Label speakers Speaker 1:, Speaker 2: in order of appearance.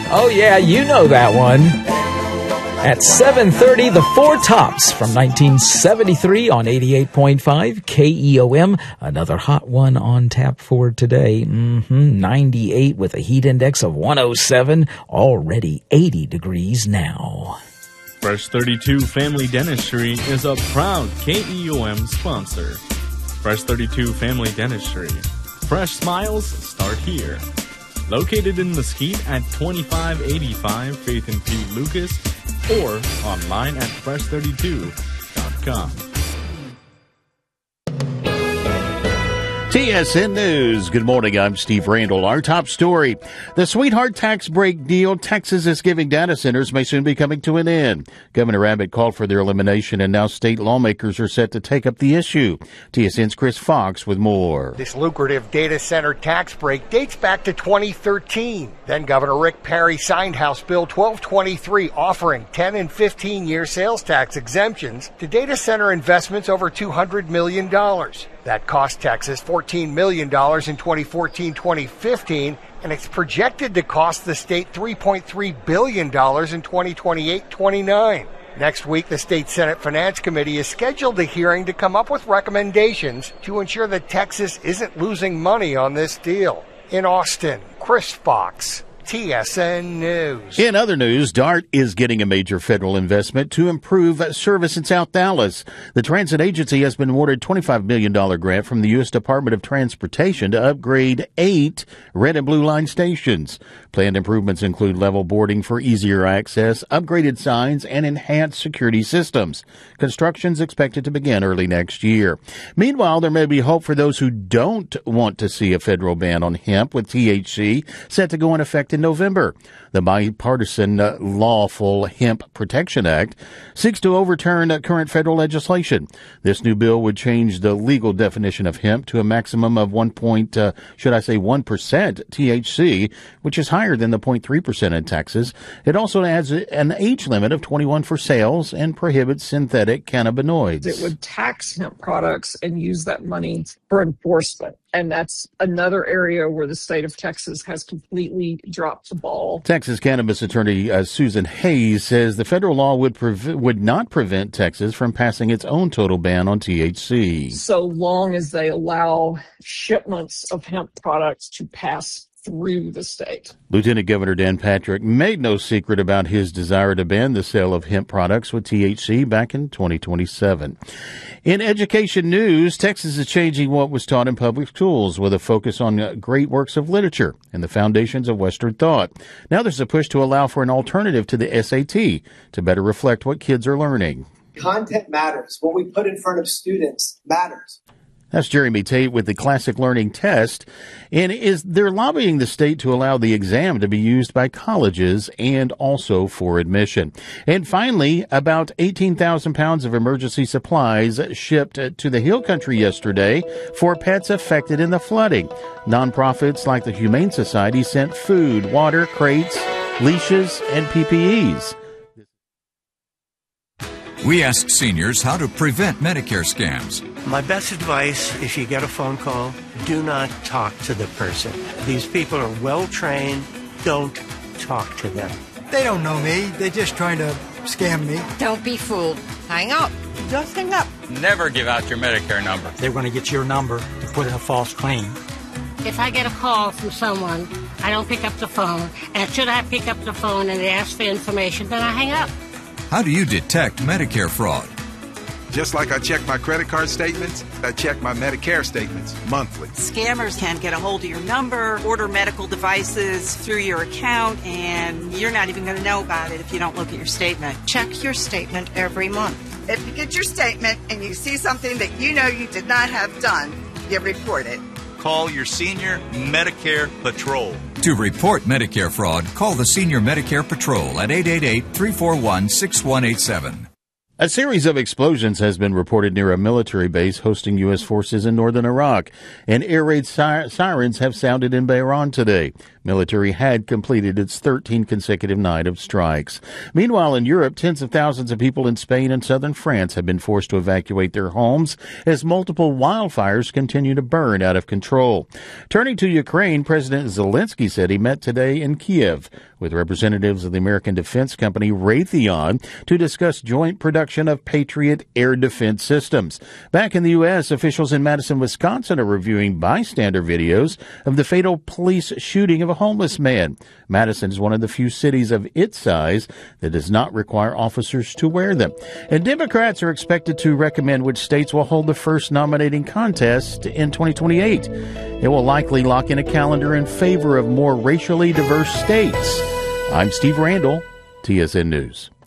Speaker 1: Oh, yeah, you know that one. At 7:30, the Four Tops from 1973 on 88.5 KEOM. Another hot one on tap for today. 98 with a heat index of 107. Already 80 degrees now.
Speaker 2: Fresh 32 Family Dentistry is a proud KEOM sponsor. Fresh 32 Family Dentistry. Fresh smiles start here. Located in Mesquite at 2585 Faith and Pete Lucas, or online at fresh32.com.
Speaker 3: TSN News. Good morning. I'm Steve Randall. Our top story. The sweetheart tax break deal Texas is giving data centers may soon be coming to an end. Governor Abbott called for their elimination, and now state lawmakers are set to take up the issue. TSN's Chris Fox with more.
Speaker 4: This lucrative data center tax break dates back to 2013. Then Governor Rick Perry signed House Bill 1223, offering 10 and 15-year sales tax exemptions to data center investments over $200 million. That cost Texas $14 million in 2014-2015, and it's projected to cost the state $3.3 billion in 2028-29. Next week, the State Senate Finance Committee is scheduled a hearing to come up with recommendations to ensure that Texas isn't losing money on this deal. In Austin, Chris Fox, TSN News.
Speaker 3: In other news, DART is getting a major federal investment to improve service in South Dallas. The transit agency has been awarded a $25 million grant from the U.S. Department of Transportation to upgrade 8 red and blue line stations. Planned improvements include level boarding for easier access, upgraded signs, and enhanced security systems. Construction is expected to begin early next year. Meanwhile, there may be hope for those who don't want to see a federal ban on hemp, with THC set to go into effect in November. The bipartisan Lawful Hemp Protection Act seeks to overturn current federal legislation. This new bill would change the legal definition of hemp to a maximum of 1% THC, which is higher than the 0.3% in Texas. It also adds an age limit of 21 for sales and prohibits synthetic cannabinoids.
Speaker 5: It would tax hemp products and use that money for enforcement. And that's another area where the state of Texas has completely dropped the ball.
Speaker 3: Texas cannabis attorney Susan Hayes says the federal law would not prevent Texas from passing its own total ban on THC.
Speaker 5: So long as they allow shipments of hemp products to pass through the state.
Speaker 3: Lieutenant Governor Dan Patrick made no secret about his desire to ban the sale of hemp products with THC back in 2027. In education news, Texas is changing what was taught in public schools with a focus on great works of literature and the foundations of Western thought. Now there's a push to allow for an alternative to the SAT to better reflect what kids are learning.
Speaker 6: Content matters. What we put in front of students matters.
Speaker 3: That's Jeremy Tate with the Classic Learning Test. And they're lobbying the state to allow the exam to be used by colleges and also for admission. And finally, about 18,000 pounds of emergency supplies shipped to the Hill Country yesterday for pets affected in the flooding. Nonprofits like the Humane Society sent food, water, crates, leashes, and PPEs.
Speaker 7: We asked seniors how to prevent Medicare scams.
Speaker 8: My best advice, if you get a phone call, do not talk to the person. These people are well trained. Don't talk to them.
Speaker 9: They don't know me. They're just trying to scam me.
Speaker 10: Don't be fooled. Hang up. Just hang up.
Speaker 11: Never give out your Medicare number.
Speaker 9: They're going to get your number to put in a false claim.
Speaker 12: If I get a call from someone, I don't pick up the phone. And should I pick up the phone and they ask for information, then I hang up.
Speaker 7: How do you detect Medicare fraud?
Speaker 13: Just like I check my credit card statements, I check my Medicare statements monthly.
Speaker 14: Scammers can get a hold of your number, order medical devices through your account, and you're not even going to know about it if you don't look at your statement.
Speaker 10: Check your statement every month.
Speaker 15: If you get your statement and you see something that you know you did not have done, you report it.
Speaker 16: Call your Senior Medicare Patrol.
Speaker 7: To report Medicare fraud, call the Senior Medicare Patrol at 888-341-6187.
Speaker 3: A series of explosions has been reported near a military base hosting U.S. forces in northern Iraq, and air raid sirens have sounded in Bahrain today. military had completed its 13th consecutive night of strikes. Meanwhile, in Europe, tens of thousands of people in Spain and southern France have been forced to evacuate their homes as multiple wildfires continue to burn out of control. Turning to Ukraine, President Zelensky said he met today in Kiev with representatives of the American defense company Raytheon to discuss joint production of Patriot air defense systems. Back in the U.S., officials in Madison, Wisconsin are reviewing bystander videos of the fatal police shooting of a homeless man. Madison is one of the few cities of its size that does not require officers to wear them. And Democrats are expected to recommend which states will hold the first nominating contest in 2028. It will likely lock in a calendar in favor of more racially diverse states. I'm Steve Randall, TSN News.